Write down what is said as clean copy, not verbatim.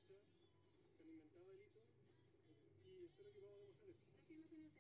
se han inventado delitos y espero que podamos demostrar eso. ¿Las filmaciones